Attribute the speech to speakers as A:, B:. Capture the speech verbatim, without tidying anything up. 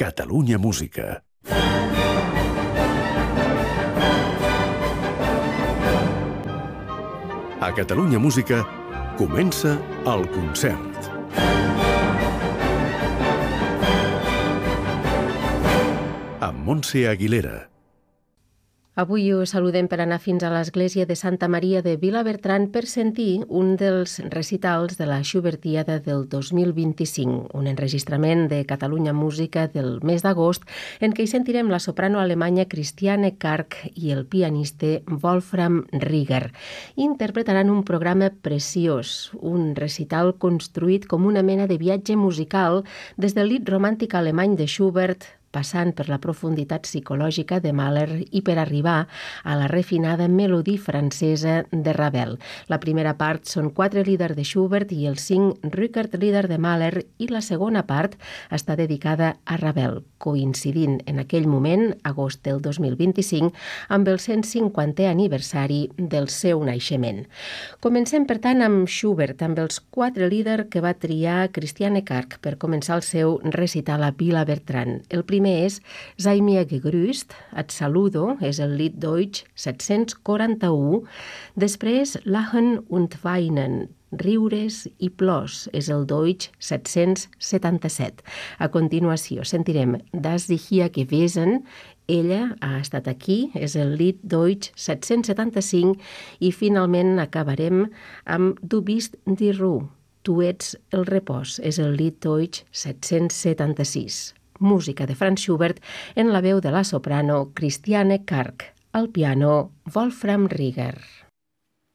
A: Catalunya Música. A Catalunya Música comença el concert. Amb Montse Aguilera.
B: Avui us saludem per anar fins a l'església de Santa Maria de Vilabertran per sentir un dels recitals de la Schubertiada del dos mil vint-i-cinc, un enregistrament de Catalunya Música del mes d'agost en què hi sentirem la soprano alemanya Christiane Karg i el pianista Wolfram Rieger. Interpretaran un programa preciós, un recital construït com una mena de viatge musical des del lit romàntic alemany de Schubert, passant per la profunditat psicològica de Mahler i per arribar a la refinada melodia francesa de Ravel. La primera part són quatre Lieder de Schubert i els cinc Rückert-Lieder de Mahler i la segona part està dedicada a Ravel, coincidint en aquell moment, agost del dos mil vint-i-cinc, amb el cent cinquantè aniversari del seu naixement. Comencem, per tant, amb Schubert, amb els quatre Lieder que va triar Christiane Karg per començar el seu recital a Vilabertran. El primer és Sei mir gegrüßt, et saludo, és el Lied Deutsch set-cents quaranta-u. Després, Lachen und Weinen, riures i plors, és el Deutsch set-cents setanta-set. A continuació sentirem Das Sie hier gewesen, ella ha estat aquí, és el Lied Deutsch set-cents setanta-cinc, i finalment acabarem amb Du bist die Ruhe, tu ets el repòs, és el Lied Deutsch set-cents setanta-sis. Música de Franz Schubert en la veu de la soprano Christiane Karg, al piano Wolfram Rieger.